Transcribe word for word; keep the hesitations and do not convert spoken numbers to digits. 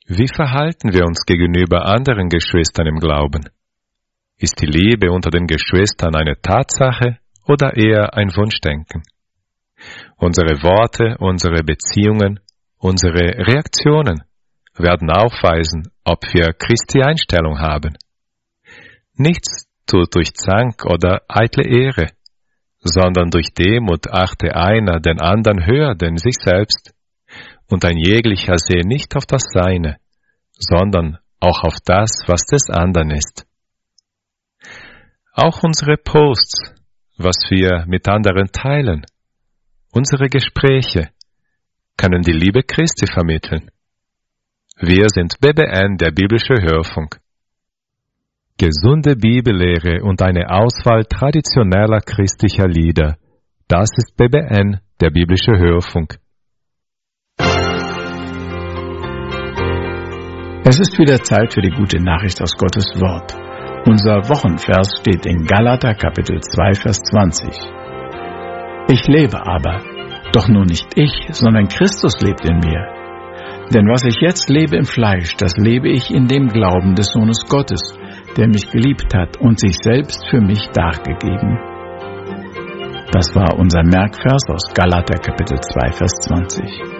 Wie verhalten wir uns gegenüber anderen Geschwistern im Glauben? Ist die Liebe unter den Geschwistern eine Tatsache oder eher ein Wunschdenken? Unsere Worte, unsere Beziehungen, unsere Reaktionen werden aufweisen, ob wir Christi Einstellung haben. Nichts tut durch Zank oder eitle Ehre, sondern durch Demut achte einer den anderen höher denn sich selbst, und ein jeglicher sehe nicht auf das Seine, sondern auch auf das, was des anderen ist. Auch unsere Posts, was wir mit anderen teilen, unsere Gespräche, können die Liebe Christi vermitteln. Wir sind B B N, der biblische Hörfunk. Gesunde Bibellehre und eine Auswahl traditioneller christlicher Lieder, das ist B B N, der biblische Hörfunk. Es ist wieder Zeit für die gute Nachricht aus Gottes Wort. Unser Wochenvers steht in Galater Kapitel zwei, Vers zwanzig. Ich lebe aber, doch nun nicht ich, sondern Christus lebt in mir. Denn was ich jetzt lebe im Fleisch, das lebe ich in dem Glauben des Sohnes Gottes, der mich geliebt hat und sich selbst für mich dargegeben. Das war unser Merkvers aus Galater Kapitel zwei, Vers zwanzig.